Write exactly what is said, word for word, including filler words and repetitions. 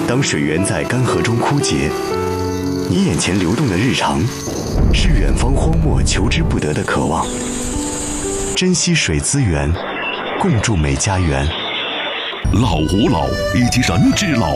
当水源在干涸中枯竭，你眼前流动的日常，是远方荒漠求之不得的渴望。珍惜水资源，共筑美家园。 老吾老以及人之老，